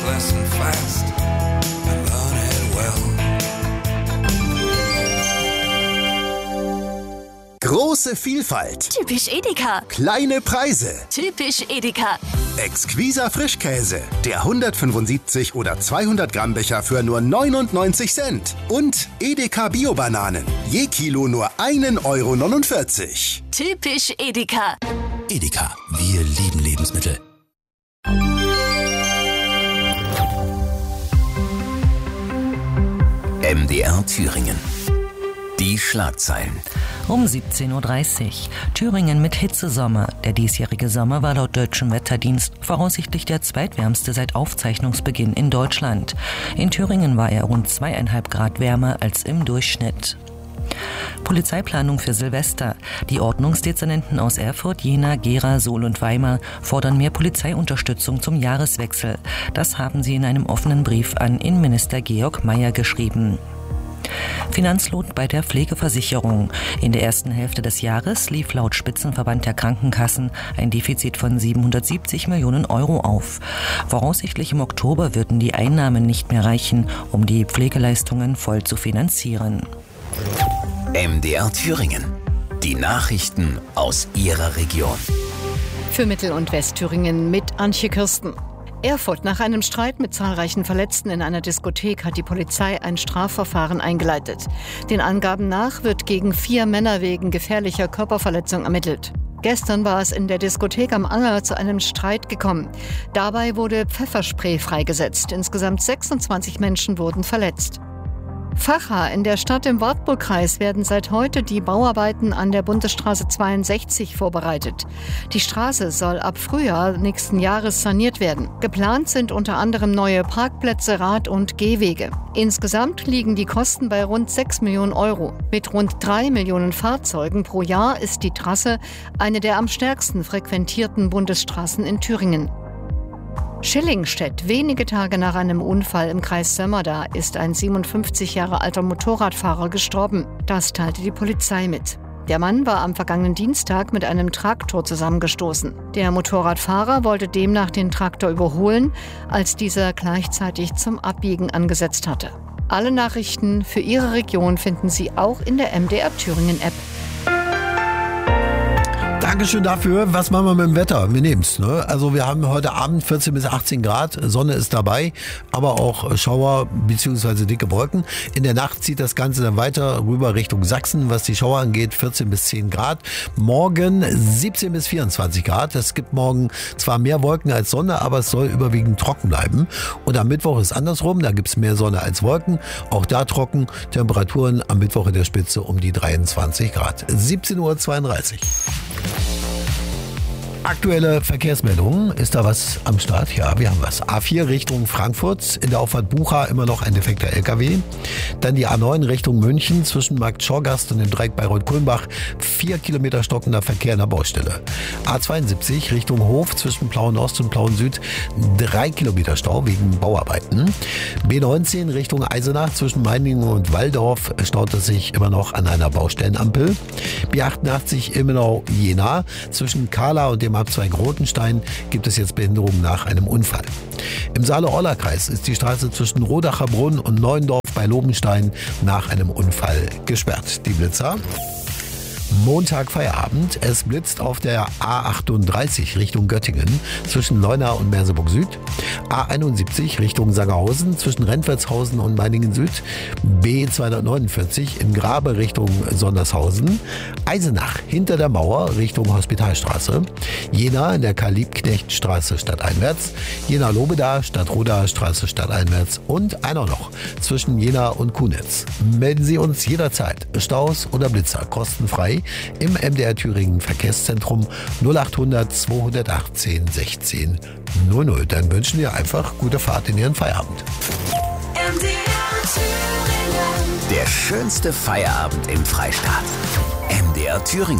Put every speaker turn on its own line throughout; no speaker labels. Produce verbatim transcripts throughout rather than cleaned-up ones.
lesson fast and learn it well.
Große Vielfalt.
Typisch Edeka.
Kleine Preise.
Typisch Edeka.
Exquiser Frischkäse. Der hundertfünfundsiebzig oder zweihundert Gramm Becher für nur neunundneunzig Cent. Und Edeka Bio-Bananen. Je Kilo nur ein Euro neunundvierzig.
Typisch Edeka.
Edeka, wir lieben Lebensmittel. M D R Thüringen. Die Schlagzeilen.
Um siebzehn Uhr dreißig. Thüringen mit Hitzesommer. Der diesjährige Sommer war laut deutschem Wetterdienst voraussichtlich der zweitwärmste seit Aufzeichnungsbeginn in Deutschland. In Thüringen war er rund zweieinhalb Grad wärmer als im Durchschnitt. Polizeiplanung für Silvester. Die Ordnungsdezernenten aus Erfurt, Jena, Gera, Sool und Weimar fordern mehr Polizeiunterstützung zum Jahreswechsel. Das haben sie in einem offenen Brief an Innenminister Georg Mayer geschrieben. Finanzlot bei der Pflegeversicherung. In der ersten Hälfte des Jahres lief laut Spitzenverband der Krankenkassen ein Defizit von siebenhundertsiebzig Millionen Euro auf. Voraussichtlich im Oktober würden die Einnahmen nicht mehr reichen, um die Pflegeleistungen voll zu finanzieren.
M D R Thüringen. Die Nachrichten aus Ihrer Region.
Für Mittel- und Westthüringen mit Antje Kirsten. Erfurt. Nach einem Streit mit zahlreichen Verletzten in einer Diskothek hat die Polizei ein Strafverfahren eingeleitet. Den Angaben nach wird gegen vier Männer wegen gefährlicher Körperverletzung ermittelt. Gestern war es in der Diskothek am Anger zu einem Streit gekommen. Dabei wurde Pfefferspray freigesetzt. Insgesamt sechsundzwanzig Menschen wurden verletzt. Vacha. In der Stadt im Wartburgkreis werden seit heute die Bauarbeiten an der Bundesstraße zweiundsechzig vorbereitet. Die Straße soll ab Frühjahr nächsten Jahres saniert werden. Geplant sind unter anderem neue Parkplätze, Rad- und Gehwege. Insgesamt liegen die Kosten bei rund sechs Millionen Euro. Mit rund drei Millionen Fahrzeugen pro Jahr ist die Trasse eine der am stärksten frequentierten Bundesstraßen in Thüringen. Schillingstedt. Wenige Tage nach einem Unfall im Kreis Sömmerda ist ein siebenundfünfzig Jahre alter Motorradfahrer gestorben. Das teilte die Polizei mit. Der Mann war am vergangenen Dienstag mit einem Traktor zusammengestoßen. Der Motorradfahrer wollte demnach den Traktor überholen, als dieser gleichzeitig zum Abbiegen angesetzt hatte. Alle Nachrichten für Ihre Region finden Sie auch in der M D R Thüringen App.
Dankeschön dafür. Was machen wir mit dem Wetter? Wir nehmen es. Ne? Also wir haben heute Abend vierzehn bis achtzehn Grad. Sonne ist dabei, aber auch Schauer bzw. dicke Wolken. In der Nacht zieht das Ganze dann weiter rüber Richtung Sachsen. Was die Schauer angeht, vierzehn bis zehn Grad. Morgen siebzehn bis vierundzwanzig Grad. Es gibt morgen zwar mehr Wolken als Sonne, aber es soll überwiegend trocken bleiben. Und am Mittwoch ist andersrum. Da gibt es mehr Sonne als Wolken. Auch da trocken. Temperaturen am Mittwoch in der Spitze um die dreiundzwanzig Grad. siebzehn Uhr zweiunddreißig. Aktuelle Verkehrsmeldungen. Ist da was am Start? Ja, wir haben was. A vier Richtung Frankfurt. In der Auffahrt Bucha immer noch ein defekter L K W. Dann die A neun Richtung München zwischen Markt Schorgast und dem Dreieck Bayreuth-Kulmbach. Vier Kilometer stockender Verkehr in der Baustelle. A zweiundsiebzig Richtung Hof zwischen Plauen Ost und Plauen Süd. Drei Kilometer Stau wegen Bauarbeiten. B neunzehn Richtung Eisenach zwischen Meiningen und Walldorf staut es sich immer noch an einer Baustellenampel. B achtundachtzig Immenau-Jena zwischen Kahla und dem Abzweig Rotenstein gibt es jetzt Behinderungen nach einem Unfall. Im Saale-Orla-Kreis ist die Straße zwischen Rodacher Brunn und Neuendorf bei Lobenstein nach einem Unfall gesperrt. Die Blitzer. Montag Feierabend. Es blitzt auf der A achtunddreißig Richtung Göttingen zwischen Leuna und Merseburg Süd. A einundsiebzig Richtung Sangerhausen zwischen Rentwertshausen und Meiningen Süd. B zweihundertneunundvierzig in Grabe Richtung Sondershausen. Eisenach hinter der Mauer Richtung Hospitalstraße. Jena in der Karl-Liebknecht-Straße stadteinwärts. Jena-Lobeda, Stadtroda, Straße stadteinwärts. Und einer noch zwischen Jena und Kunitz. Melden Sie uns jederzeit. Staus oder Blitzer kostenfrei im M D R Thüringen Verkehrszentrum null achthundert zweihundertachtzehn sechzehn null null. Dann wünschen wir einfach gute Fahrt in Ihren Feierabend.
M D R Thüringen.
Der schönste Feierabend im Freistaat. M D R Thüringen.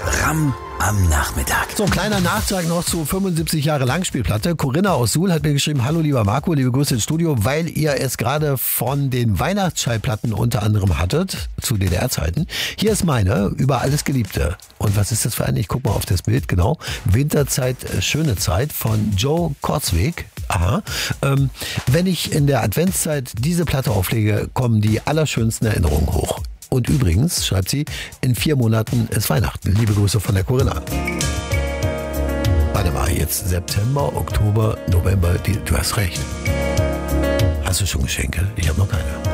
Ram am Nachmittag.
So, ein kleiner Nachtrag noch zu fünfundsiebzig Jahre Langspielplatte. Corinna aus Suhl hat mir geschrieben, hallo lieber Marco, liebe Grüße ins Studio, weil ihr es gerade von den Weihnachtsschallplatten unter anderem hattet, zu D D R-Zeiten. Hier ist meine, über alles Geliebte. Und was ist das für eine? Ich guck mal auf das Bild, genau. Winterzeit, schöne Zeit von Joe Korzweg. Aha. Ähm, wenn ich in der Adventszeit diese Platte auflege, kommen die allerschönsten Erinnerungen hoch. Und übrigens, schreibt sie, in vier Monaten ist Weihnachten. Liebe Grüße von der Corinna. Warte mal, jetzt September, Oktober, November, die, du hast recht. Hast du schon Geschenke? Ich habe noch keine.